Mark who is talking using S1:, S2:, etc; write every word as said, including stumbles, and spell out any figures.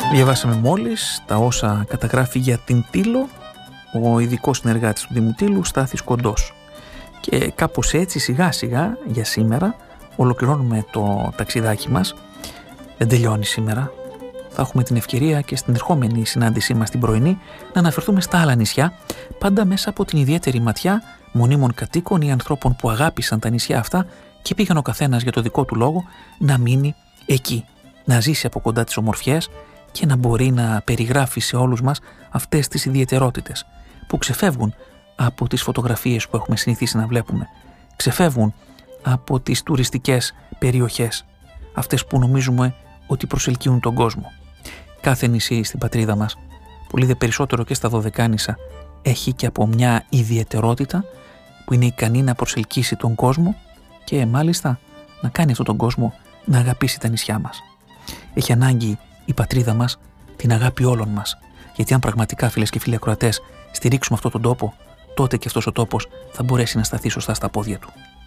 S1: Διαβάσαμε μόλις τα όσα καταγράφει για την Τήλο ο ειδικός συνεργάτης του Δήμου Τήλου, Στάθης Κοντός. Και κάπως έτσι σιγά σιγά για σήμερα ολοκληρώνουμε το ταξιδάκι μας. Δεν τελειώνει σήμερα. Θα έχουμε την ευκαιρία και στην ερχόμενη συνάντησή μας την πρωινή να αναφερθούμε στα άλλα νησιά, πάντα μέσα από την ιδιαίτερη ματιά μονίμων κατοίκων ή ανθρώπων που αγάπησαν τα νησιά αυτά και πήγαν ο καθένας για το δικό του λόγο να μείνει εκεί, να ζήσει από κοντά τις ομορφιές και να μπορεί να περιγράφει σε όλους μας αυτές τις ιδιαιτερότητες που ξεφεύγουν από τις φωτογραφίες που έχουμε συνηθίσει να βλέπουμε, ξεφεύγουν από τις τουριστικές περιοχές, αυτές που νομίζουμε ότι προσελκύουν τον κόσμο. Κάθε νησί στην πατρίδα μας, πολύ δε περισσότερο και στα Δωδεκάνησα, έχει και από μια ιδιαιτερότητα που είναι ικανή να προσελκύσει τον κόσμο και μάλιστα να κάνει αυτόν τον κόσμο να αγαπήσει τα νησιά μας. Έχει ανάγκη η πατρίδα μας την αγάπη όλων μας, γιατί αν πραγματικά, φίλες και φίλοι ακροατές, στηρίξουμε αυτόν τον τόπο, τότε και αυτός ο τόπος θα μπορέσει να σταθεί σωστά στα πόδια του.